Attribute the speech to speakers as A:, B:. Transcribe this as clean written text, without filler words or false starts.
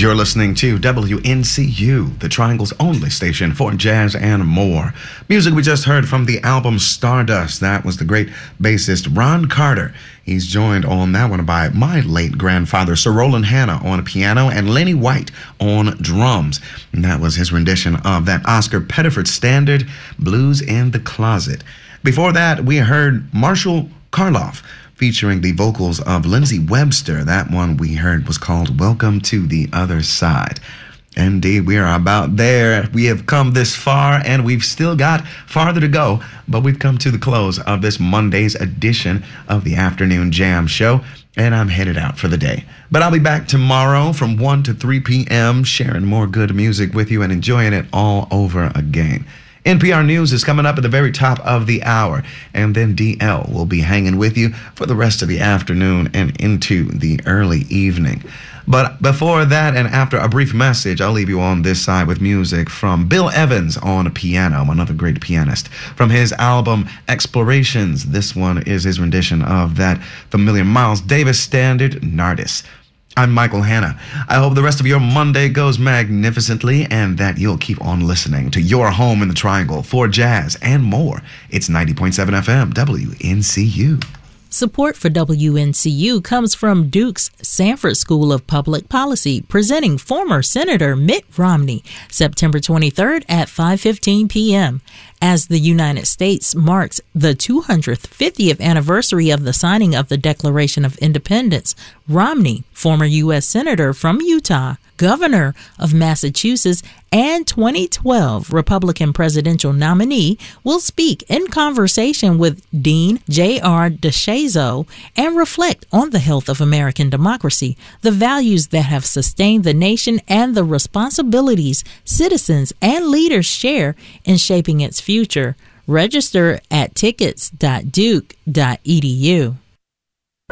A: You're listening to WNCU, the Triangle's only station for jazz and more. Music we just heard from the album Stardust. That was the great bassist Ron Carter. He's joined on that one by my late grandfather, Sir Roland Hanna, on piano, and Lenny White on drums. And that was his rendition of that Oscar Pettiford standard, Blues in the Closet. Before that, we heard Marshall Karloff, featuring the vocals of Lindsey Webster. That one we heard was called Welcome to the Other Side. Indeed, we are about there. We have come this far, and we've still got farther to go, but we've come to the close of this Monday's edition of the Afternoon Jam Show, and I'm headed out for the day. But I'll be back tomorrow from 1 to 3 p.m., sharing more good music with you and enjoying it all over again. NPR News is coming up at the very top of the hour, and then DL will be hanging with you for the rest of the afternoon and into the early evening. But before that, and after a brief message, I'll leave you on this side with music from Bill Evans on piano, another great pianist. From his album Explorations, this one is his rendition of that familiar Miles Davis standard, Nardis. I'm Michael Hanna. I hope the rest of your Monday goes magnificently and that you'll keep on listening to your home in the Triangle for jazz and more. It's 90.7 FM, WNCU.
B: Support for WNCU comes from Duke's Sanford School of Public Policy, presenting former Senator Mitt Romney, September 23rd at 5:15 p.m. As the United States marks the 250th anniversary of the signing of the Declaration of Independence, Romney, former U.S. Senator from Utah, Governor of Massachusetts, and 2012 Republican presidential nominee, will speak in conversation with Dean J.R. DeShazo and reflect on the health of American democracy, the values that have sustained the nation, and the responsibilities citizens and leaders share in shaping its future. Register at tickets.duke.edu.